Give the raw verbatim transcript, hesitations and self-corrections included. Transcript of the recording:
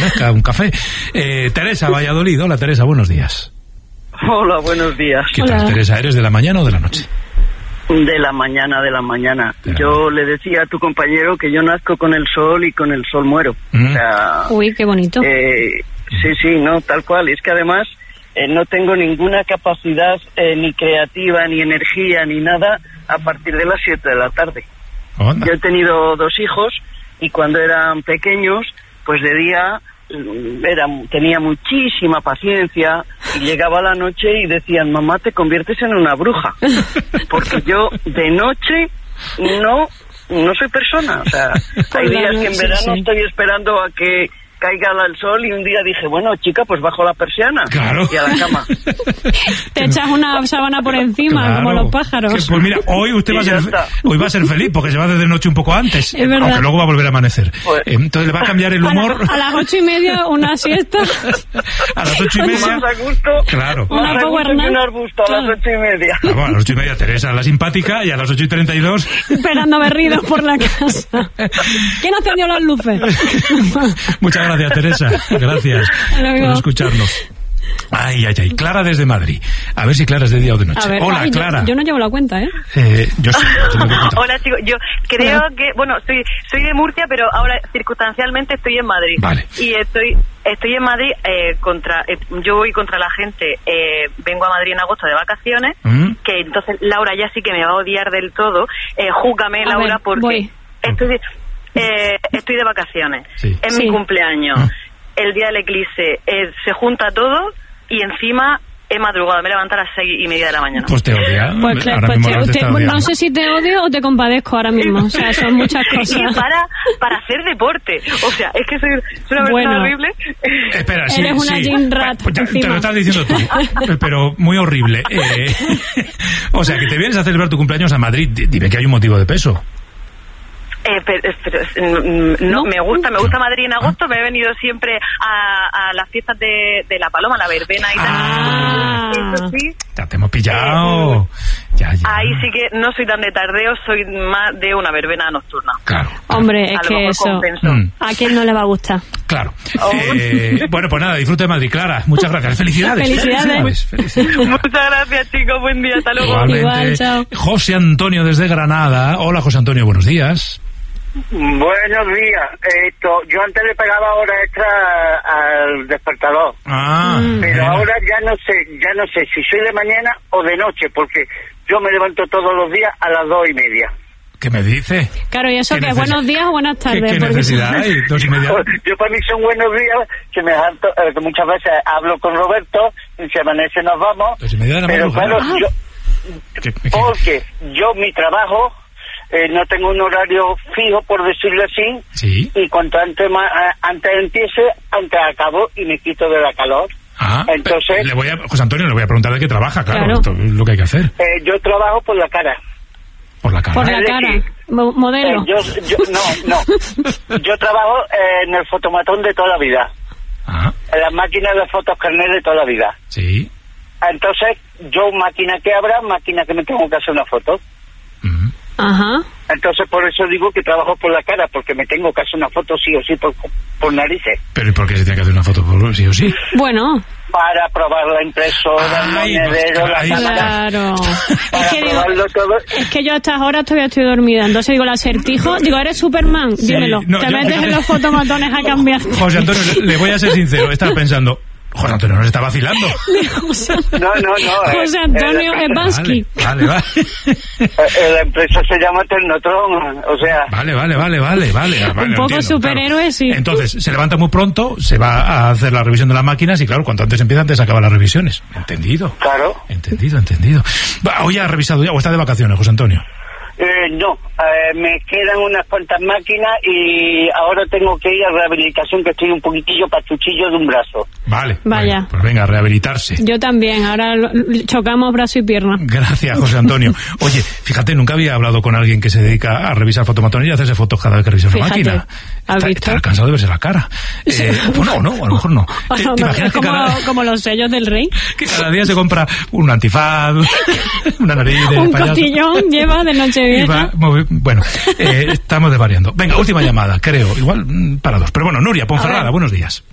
ofrezca un café. Eh, Teresa, Valladolid. Hola, Teresa, buenos días. Hola, buenos días. ¿Qué Hola. tal, Teresa? ¿Eres de la mañana o de la noche? De la mañana, de la mañana. De la Yo le decía a tu compañero que yo nazco con el sol y con el sol muero. Mm. O sea, Uy, qué bonito. eh, sí, sí, no, tal cual. Es que además eh, no tengo ninguna capacidad eh, ni creativa, ni energía, ni nada a partir de las siete de la tarde. Onda. Yo he tenido dos hijos y cuando eran pequeños, pues de día mm, era, tenía muchísima paciencia y llegaba la noche y decían, mamá, te conviertes en una bruja. Porque yo de noche no no soy persona. O sea, hay días que en verano sí. estoy esperando a que caiga el sol y un día dije, bueno, chica, pues bajo la persiana Claro. y a la cama. Te echas una sábana por encima, Claro. como los pájaros. Que, pues mira, hoy usted Y va a ya ser está. hoy va a ser feliz porque se va desde noche un poco antes, Es verdad. aunque luego va a volver a amanecer. Pues- Eh, Entonces le va a cambiar el A, la- humor a las ocho y media, una siesta. a las ocho y media. Más a gusto, Claro. Una más a power gusto que nap. un arbusto a las Claro. ocho y media. Ah, bueno, a las ocho y media Teresa, la simpática, y a las ocho y treinta y dos. Esperando berridos por la casa. ¿Quién encendió las luces? Muchas gracias, Teresa. Gracias Luego. por escucharnos. Ay, ay, ay. Clara desde Madrid. A ver si Clara es de día o de noche. A ver, Hola, ay, yo- Clara. Yo, no llevo la cuenta, ¿eh? Eh, yo sí. tengo que contar. Hola chicos, yo creo que, bueno, soy soy de Murcia, pero ahora circunstancialmente estoy en Madrid. Vale. Y estoy estoy en Madrid eh, contra, eh, yo voy contra la gente, eh, vengo a Madrid en agosto de vacaciones, Mm. que entonces Laura ya sí que me va a odiar del todo. Eh, júgame, A Laura, ver, porque voy. estoy de, eh, estoy de vacaciones. Sí. Es Sí. mi cumpleaños. Ah. El día del eclipse eh, se junta todo y encima he madrugado, me levanto a las seis y media de la mañana. Pues te odia. Pues, claro, Ahora pues mismo te- Laura te te- está odiando. no sé si te odio o te compadezco ahora mismo. O sea, son muchas Y cosas. para, para hacer deporte. O sea, es que soy, soy una persona Bueno. horrible. Espera, sí, Eres una sí. gym rat Pues ya, te encima. lo estás diciendo tú, pero muy horrible. Eh, o sea, que te vienes a celebrar tu cumpleaños a Madrid. Di- Dime que hay un motivo de peso. Eh, pero, pero, mm, no, ¿No? me gusta, me gusta Madrid en agosto. Me he venido siempre a, a las fiestas de, de La Paloma, la verbena y tal. Ah. Eso sí, Ya te hemos pillado. Ya, ya. ahí sí que no soy tan de tardeo, soy más de una verbena nocturna. Claro. Hombre, es A lo que mejor eso... compenso. Mm. ¿A quién no le va a gustar? Claro. Oh. Eh, bueno, pues nada, disfrute de Madrid, Clara. Muchas gracias. Felicidades. Felicidades. Felicidades. Muchas gracias, chicos. Buen día. Hasta luego. Igualmente. Igual, chao. José Antonio desde Granada. Hola, José Antonio, buenos días. Buenos días. Esto, yo antes le pegaba hora extra al despertador, Ah, Mm. pero mira. ahora ya no sé, ya no sé si soy de mañana o de noche, porque yo me levanto todos los días a las dos y media. ¿Qué me dice? Claro, y eso ¿Qué que neces- buenos días o buenas ¿Qué, tardes. qué porque- necesidad hay? Dos y media. Yo para mí son buenos días, que me harto, eh, que muchas veces hablo con Roberto, y si amanece nos vamos, Dos y media de la pero madrugada. claro, yo, ¿Qué- qué- porque yo mi trabajo eh, no tengo un horario fijo, por decirlo así, Sí. y cuanto antes, ma- eh, antes empiece, antes acabo y me quito de la calor. Ah, Entonces- le voy a, José Antonio, le voy a preguntar de qué trabaja, claro, Claro. esto es lo que hay que hacer. Eh, yo trabajo por la cara. Por la cara. Por la Es cara. decir, Mo- Eh, modelo. yo, yo, no, no. Yo trabajo eh, en el fotomatón de toda la vida. Ah, En las máquinas de fotos carnet de toda la vida. sí. Entonces, yo máquina que abra, máquina que me tengo que hacer una foto. Mm. Ajá. Entonces, por eso digo que trabajo por la cara, porque me tengo que hacer una foto sí o sí por, por narices. Pero ¿y por qué se tiene que hacer una foto por sí o sí? Bueno, Para probar la impresora, el Ay, monedero, pues, la ahí cámara. claro. Para Es que, digo, probarlo todo. es que yo a estas horas todavía estoy dormida. Entonces digo, el acertijo. Digo, ¿eres Superman? Sí, Dímelo. no, Te yo- metes en los fotomatones a cambiar. José Antonio, le, le voy a ser sincero, estaba pensando, José Antonio nos está vacilando. José, No, no, no. eh, José Antonio eh, Evansky. Vale, vale, vale. eh, la empresa se llama Ternotron, o sea... Vale, vale, vale, vale, vale. vale, Un lo poco entiendo, superhéroe, claro. sí. Entonces, se levanta muy pronto, se va a hacer la revisión de las máquinas y claro, cuanto antes empieza, antes acaba las revisiones. Entendido. Claro. Entendido, entendido. Va, hoy ha revisado ya, o está de vacaciones, José Antonio. Eh, no, eh, me quedan unas cuantas máquinas y ahora tengo que ir a rehabilitación, que estoy un poquitillo pachuchillo de un brazo. Vale. Vaya. Bueno, pues venga, a rehabilitarse. Yo también. Ahora lo- chocamos brazo y pierna. Gracias, José Antonio. Oye, fíjate, nunca había hablado con alguien que se dedica a revisar fotomatones y a hacerse fotos cada vez que revisa una Fíjate, máquina. ¿has Está, visto? está cansado de verse la cara. Eh, bueno, no, a lo mejor no. O ¿Te, no, te no, imaginas es que como, cada, como los sellos del rey. que cada día se compra un antifaz, una nariz de Un payaso? cotillón lleva de Y Nochevieja. va movi- bueno, eh, estamos desvariando. Venga, última llamada, creo. Igual mm, para dos. Pero bueno, Nuria Ponferrada, buenos días.